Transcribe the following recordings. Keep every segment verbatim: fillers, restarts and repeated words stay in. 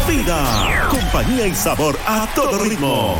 Vida, compañía y sabor a todo ritmo.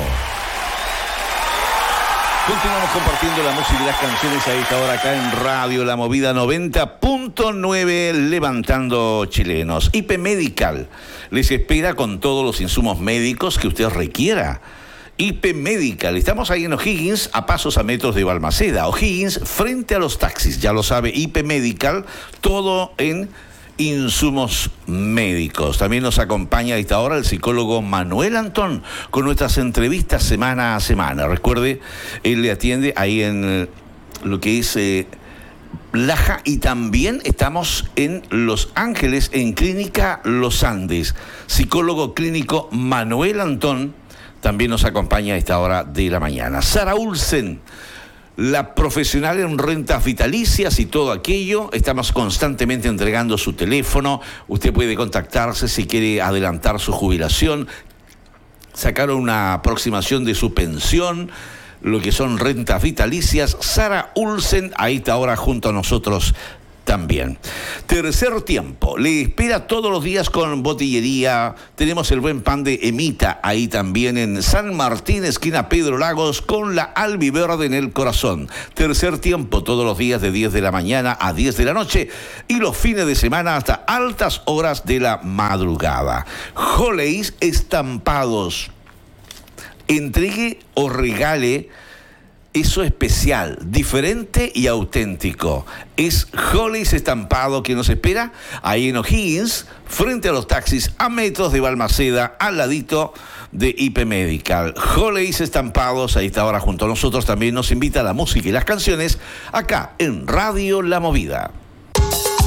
Continuamos compartiendo la música y las canciones a esta hora acá en Radio La Movida noventa punto nueve, levantando chilenos. I P Medical les espera con todos los insumos médicos que usted requiera. I P Medical, estamos ahí en O'Higgins, a pasos a metros de Balmaceda. O'Higgins, frente a los taxis, ya lo sabe, I P Medical, todo en insumos médicos. También nos acompaña a esta hora el psicólogo Manuel Antón con nuestras entrevistas semana a semana. Recuerde, él le atiende ahí en lo que es eh, Laja, y también estamos en Los Ángeles, en Clínica Los Andes. Psicólogo clínico Manuel Antón también nos acompaña a esta hora de la mañana. Sara Olsen, la profesional en rentas vitalicias y todo aquello. Estamos constantemente entregando su teléfono. Usted puede contactarse si quiere adelantar su jubilación, sacar una aproximación de su pensión, lo que son rentas vitalicias. Sara Olsen, a esta hora junto a nosotros también. Tercer tiempo, le espera todos los días con botillería. Tenemos el buen pan de Emita ahí también en San Martín, esquina Pedro Lagos, con la albiverde en el corazón. Tercer tiempo todos los días de diez de la mañana a diez de la noche y los fines de semana hasta altas horas de la madrugada. Joleis estampados. Entregue o regale eso especial, diferente y auténtico. Es Joleis Estampado que nos espera ahí en O'Higgins, frente a los taxis, a metros de Balmaceda, al ladito de I P Medical. Joleis Estampados, ahí está ahora junto a nosotros, también nos invita a la música y las canciones acá en Radio La Movida.